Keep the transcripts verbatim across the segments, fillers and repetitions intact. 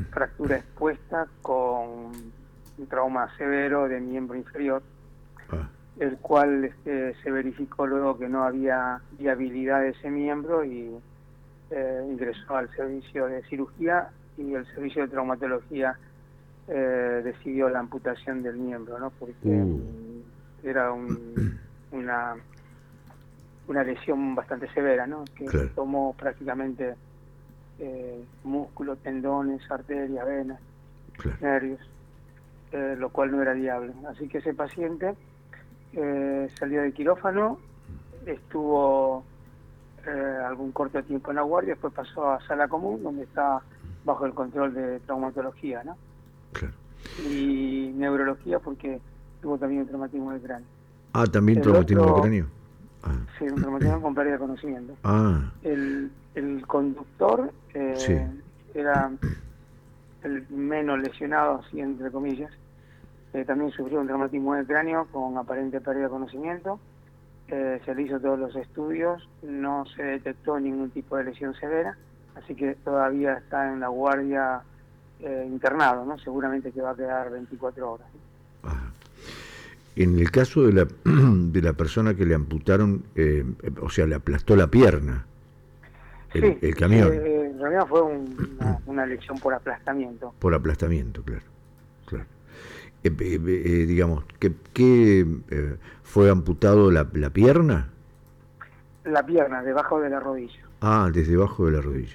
fractura expuesta con un trauma severo de miembro inferior, ah. el cual este, se verificó luego que no había viabilidad de ese miembro y eh, ingresó al servicio de cirugía, y el servicio de traumatología eh, decidió la amputación del miembro, ¿no? Porque uh. era un, una, una lesión bastante severa, ¿no? Que claro. tomó prácticamente eh, músculos, tendones, arterias, venas, claro. nervios, eh, lo cual no era viable. Así que ese paciente eh, salió de quirófano, estuvo eh, algún corto tiempo en la guardia, después pasó a sala común, donde está bajo el control de traumatología, ¿no? Claro. Y neurología, porque tuvo también un traumatismo de cráneo. Ah, también el traumatismo otro, de cráneo. Ah. Sí, un traumatismo con pérdida de conocimiento. Ah. El, el conductor eh, sí. era el menos lesionado, así entre comillas. Eh, también sufrió un traumatismo de cráneo con aparente pérdida de conocimiento. Eh, se le hizo todos los estudios, no se detectó ningún tipo de lesión severa, así que todavía está en la guardia eh, internado, ¿no? Seguramente que va a quedar veinticuatro horas. Ah. En el caso de la de la persona que le amputaron, eh, o sea, le aplastó la pierna, el, sí, el camión. Eh, en realidad fue un, una, una lesión por aplastamiento. Por aplastamiento, claro. claro. Eh, eh, eh, digamos, ¿qué, qué eh, fue amputado la, la pierna? La pierna, debajo de la rodilla. Ah, desde debajo de la rodilla.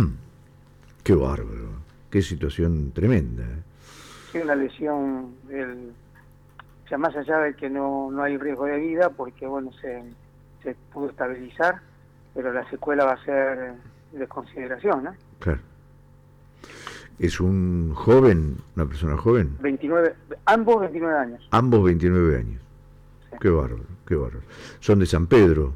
Qué bárbaro, qué situación tremenda. ¿eh? Sí, una lesión, del, o sea, más allá de que no, no hay riesgo de vida, porque bueno, se, se pudo estabilizar, pero la secuela va a ser de consideración, ¿no? Claro. ¿Es un joven, una persona joven? veintinueve, ambos veintinueve años. Ambos veintinueve años. Sí. Qué bárbaro, qué bárbaro. ¿Son de San Pedro?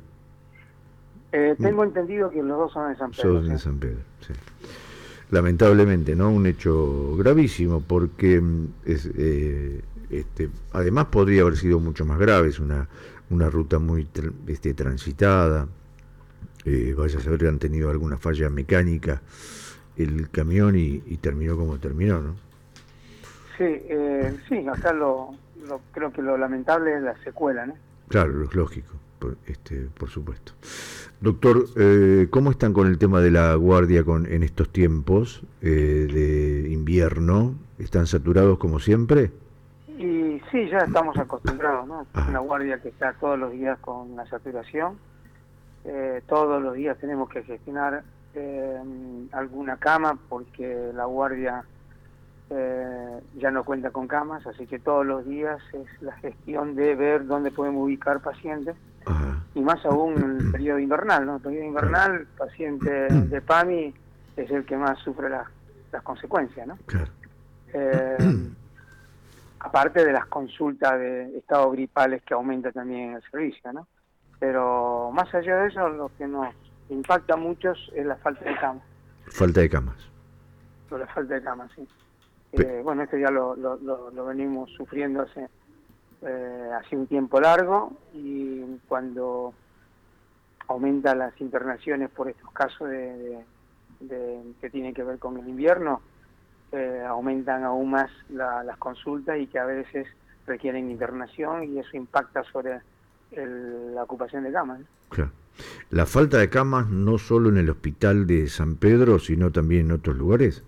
Eh, tengo entendido que los dos son de San Pedro. Son de sí. San Pedro, sí. Lamentablemente, ¿no? Un hecho gravísimo, porque es, eh, este, además podría haber sido mucho más grave. Es una, una ruta muy este, transitada. Eh, vaya a saber que han tenido alguna falla mecánica el camión y, y terminó como terminó, ¿no? Sí, eh, sí, acá lo, lo creo que lo lamentable es la secuela, ¿no? Claro, es lógico, por, este, por supuesto. Doctor, eh, ¿cómo están con el tema de la guardia con en estos tiempos eh, de invierno? ¿Están saturados como siempre? Y sí, ya estamos acostumbrados, ¿no? Ajá. Una guardia que está todos los días con la saturación. Eh, todos los días tenemos que gestionar eh, alguna cama, porque la guardia eh, ya no cuenta con camas, así que todos los días es la gestión de ver dónde podemos ubicar pacientes. Ajá. Y más aún en el periodo invernal, ¿no? El periodo invernal, el paciente de PAMI es el que más sufre la, las consecuencias, ¿no? Claro. Eh, aparte de las consultas de estados gripales que aumenta también el servicio, ¿no? Pero más allá de eso, lo que nos impacta a muchos es la falta de camas. Falta de camas. Por la falta de camas, sí. Eh, bueno, esto ya lo, lo, lo, lo venimos sufriendo hace, eh, hace un tiempo largo, y cuando aumentan las internaciones por estos casos de, de, de que tienen que ver con el invierno, eh, aumentan aún más la, las consultas, y que a veces requieren internación, y eso impacta sobre el, la ocupación de camas, ¿no? Claro. La falta de camas no solo en el hospital de San Pedro, sino también en otros lugares.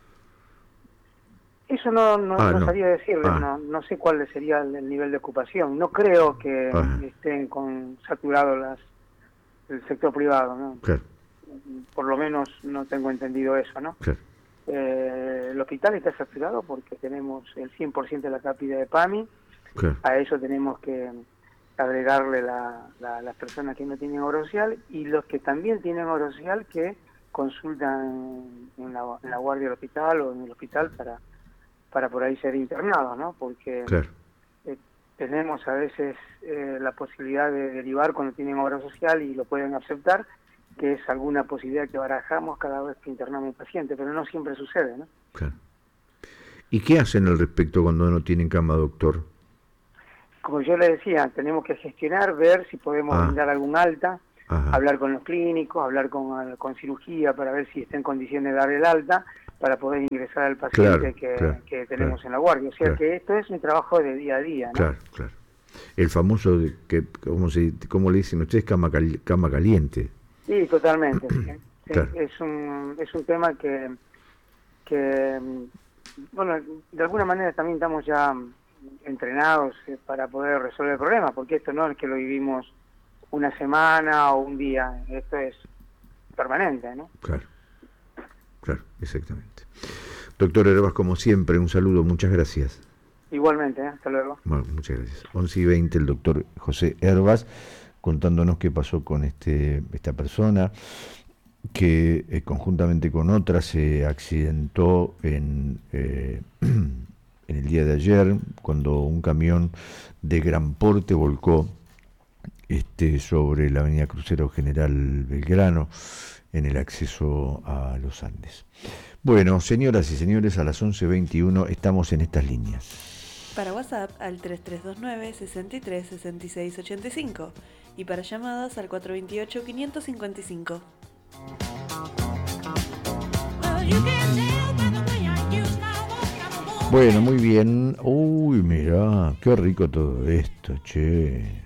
Eso no, no, ah, no no. sabía decirle, ah. no, no sé cuál sería el, el nivel de ocupación. No creo que Ajá. estén con saturado las el sector privado, ¿no? Claro. Por lo menos no tengo entendido eso, ¿no? Claro. Eh, el hospital está saturado porque tenemos el cien por ciento de la cápita de PAMI. Claro. A eso tenemos que agregarle la, la, las personas que no tienen obra social, y los que también tienen obra social que consultan en la, en la guardia del hospital o en el hospital para para por ahí ser internados, ¿no? Porque claro. eh, tenemos a veces eh, la posibilidad de derivar cuando tienen obra social y lo pueden aceptar, que es alguna posibilidad que barajamos cada vez que internamos un paciente, pero no siempre sucede, ¿no? Claro. ¿Y qué hacen al respecto cuando no tienen cama, doctor? Como yo le decía, tenemos que gestionar, ver si podemos ah. brindar algún alta, Ajá. hablar con los clínicos, hablar con, con cirugía para ver si está en condiciones de dar el alta, para poder ingresar al paciente claro, que, claro, que tenemos claro, en la guardia. O sea claro. que esto es un trabajo de día a día, ¿no? Claro, claro. El famoso, de que ¿cómo, se, cómo le dicen ustedes? Cama, cal, cama caliente. Sí, totalmente. Sí, sí. Claro. Es un es un tema que, que, bueno, de alguna manera también estamos ya entrenados para poder resolver el problema, porque esto no es que lo vivimos una semana o un día, esto es permanente, ¿no? Claro, claro, exactamente. Doctor Herbas, como siempre, un saludo, muchas gracias. Igualmente, ¿eh? Hasta luego. Bueno, muchas gracias. once y veinte, el doctor José Herbas contándonos qué pasó con este esta persona que eh, conjuntamente con otra se accidentó en, eh, en el día de ayer cuando un camión de gran porte volcó este, sobre la avenida Crucero General Belgrano en el acceso a los Andes. Bueno, señoras y señores, a las once veintiuno estamos en estas líneas. Para WhatsApp al tres tres dos nueve, seis tres, seis seis ocho cinco y para llamadas al cuatro dos ocho, cinco cinco cinco. Bueno, muy bien. Uy, mirá, qué rico todo esto, che.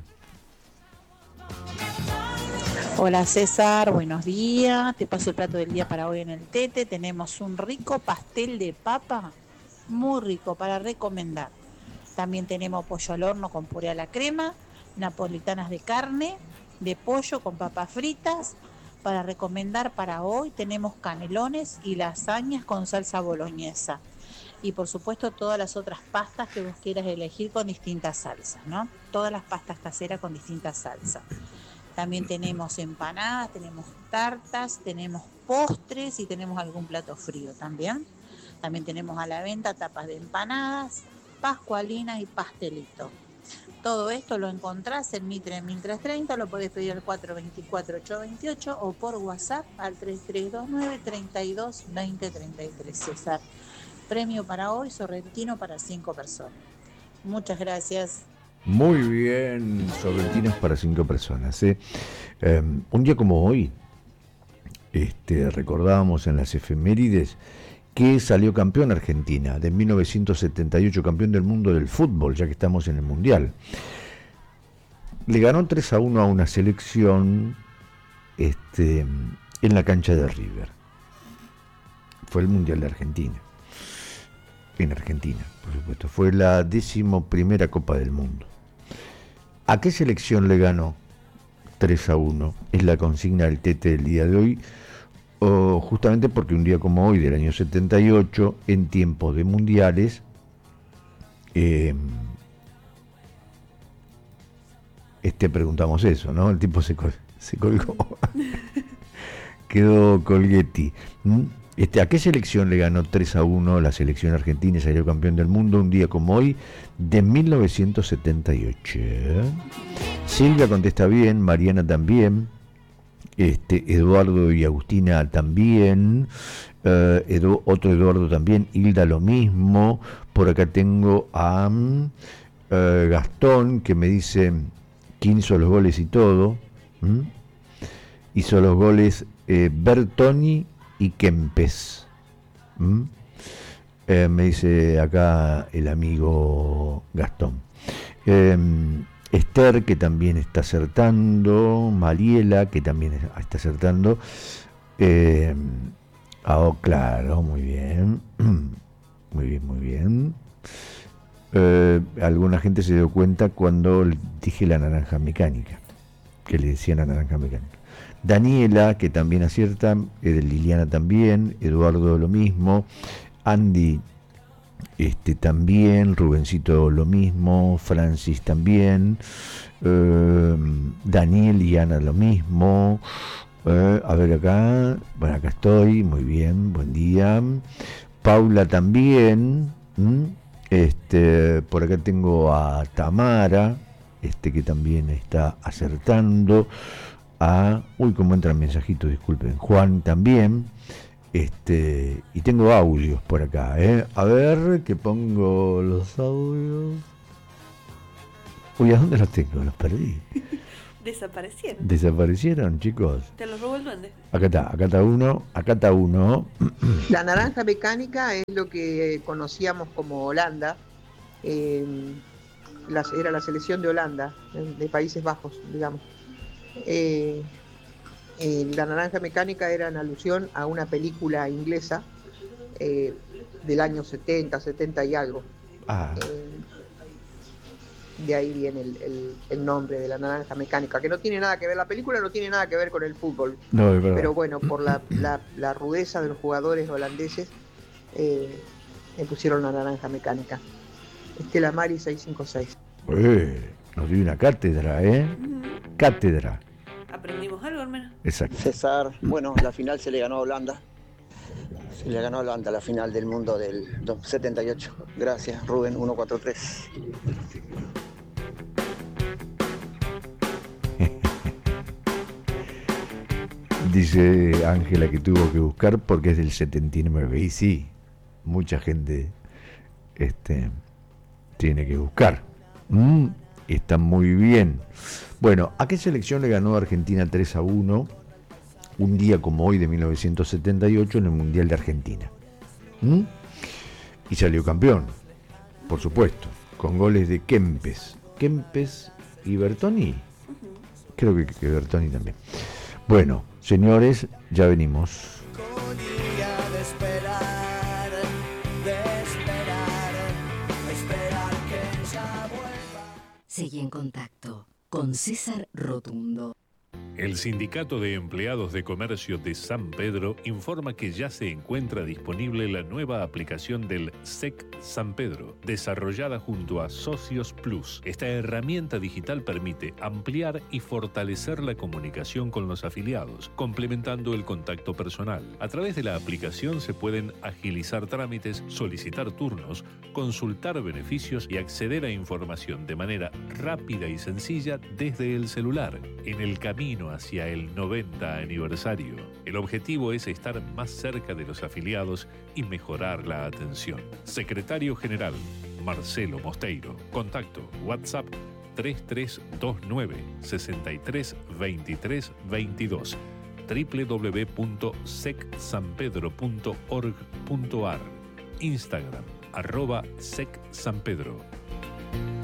Hola César, buenos días. Te paso el plato del día para hoy en el Tete. Tenemos un rico pastel de papa, muy rico para recomendar. También tenemos pollo al horno con puré a la crema, napolitanas de carne, de pollo con papas fritas. Para recomendar para hoy tenemos canelones y lasañas con salsa boloñesa. Y por supuesto todas las otras pastas que vos quieras elegir con distintas salsas, ¿no? Todas las pastas caseras con distintas salsas. También tenemos empanadas, tenemos tartas, tenemos postres y tenemos algún plato frío también. También tenemos a la venta tapas de empanadas, pascualinas y pastelitos. Todo esto lo encontrás en Mitre mil trescientos treinta, lo podés pedir al cuatro dos cuatro, ocho dos ocho o por WhatsApp al tres tres dos nueve, treinta y dos, veinte, treinta y tres. César, premio para hoy, sorrentino para cinco personas. Muchas gracias. Muy bien, sorrentinos para cinco personas. ¿eh? Eh, un día como hoy, este, recordábamos en las efemérides que salió campeón Argentina, de mil novecientos setenta y ocho, campeón del mundo del fútbol, ya que estamos en el Mundial. Le ganó tres a uno a una selección este, en la cancha de River. Fue el Mundial de Argentina. En Argentina, por supuesto. Fue la décimo primera Copa del Mundo. ¿A qué selección le ganó tres a uno? Es la consigna del Tete del día de hoy. O justamente porque un día como hoy, del año setenta y ocho, en tiempos de mundiales, eh, este preguntamos eso, ¿no? El tipo se, col- se colgó. Quedó Colghetti. ¿Mm? Este, ¿A qué selección le ganó tres a uno la selección argentina y salió campeón del mundo un día como hoy de mil novecientos setenta y ocho? Silvia contesta bien, Mariana también, este, Eduardo y Agustina también, eh, Edu, otro Eduardo también, Hilda lo mismo. Por acá tengo a eh, Gastón que me dice quién hizo los goles y todo. ¿Mm? Hizo los goles eh, Bertoni y Kempes. ¿Mm? Eh, me dice acá el amigo Gastón. Eh, Esther, que también está acertando. Mariela, que también está acertando. Eh, oh, claro, muy bien. Muy bien, muy bien. Eh, alguna gente se dio cuenta cuando dije la naranja mecánica, que le decían la naranja mecánica. Daniela, que también acierta, eh, Liliana también, Eduardo lo mismo, Andy este, también, Rubencito lo mismo, Francis también, eh, Daniel y Ana lo mismo. Eh, a ver acá, bueno, acá estoy, muy bien, buen día. Paula también, ¿m? este, por acá tengo a Tamara, este, que también está acertando. A, uy, cómo entran mensajitos, disculpen. Juan también. Este, y tengo audios por acá, ¿eh? A ver, que pongo los audios. Uy, ¿a dónde los tengo? Los perdí. Desaparecieron. Desaparecieron, chicos. Te los robó el duende. Acá está, acá está uno, acá está uno. La naranja mecánica es lo que conocíamos como Holanda. Eh, las, era la selección de Holanda, de Países Bajos, digamos. Eh, eh, la naranja mecánica era en alusión a una película inglesa eh, del año setenta, setenta y algo. Ah. Eh, de ahí viene el, el, el nombre de la naranja mecánica, que no tiene nada que ver, la película no tiene nada que ver con el fútbol. No, es verdad. Pero bueno, por la, la, la rudeza de los jugadores holandeses, eh, le pusieron la naranja mecánica. Estela Mari seiscientos cincuenta y seis. Eh, nos dio una cátedra, ¿eh? Mm. Cátedra. ¿Aprendimos algo, hermano? Exacto. César, bueno, la final se le ganó a Holanda. Se le ganó a Holanda la final del mundo del setenta y ocho. Gracias, Rubén ciento cuarenta y tres. Dice Ángela que tuvo que buscar porque es del setenta y nueve. Y sí, mucha gente este, tiene que buscar. Mm, está muy bien. Bueno, ¿a qué selección le ganó Argentina tres a uno un día como hoy de mil novecientos setenta y ocho en el Mundial de Argentina? ¿Mm? Y salió campeón, por supuesto, con goles de Kempes. Kempes y Bertoni. Creo que, que Bertoni también. Bueno, señores, ya venimos. De esperar, de esperar, esperar que ella vuelva. Seguí en contacto con César Rotundo. El Sindicato de Empleados de Comercio de San Pedro informa que ya se encuentra disponible la nueva aplicación del S E C San Pedro, desarrollada junto a Socios Plus. Esta herramienta digital permite ampliar y fortalecer la comunicación con los afiliados, complementando el contacto personal. A través de la aplicación se pueden agilizar trámites, solicitar turnos, consultar beneficios y acceder a información de manera rápida y sencilla desde el celular. En el camino hacia el noventa aniversario, el objetivo es estar más cerca de los afiliados y mejorar la atención. Secretario General Marcelo Mosteiro. Contacto WhatsApp tres tres dos nueve, seis tres dos tres dos dos, doble u doble u doble u punto sec san pedro punto org punto a r, Instagram arroba secsanpedro.